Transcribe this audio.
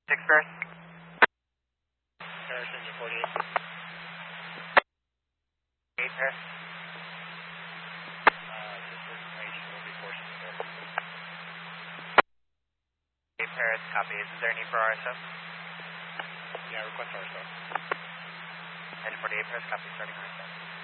6 Paris. Paris, engine 48. 8 Paris. This information will be portion 4. 8 Paris, copy. Is there a need for RSO? Yeah, request RSO. Engine 48 Paris, copy. Starting RSO.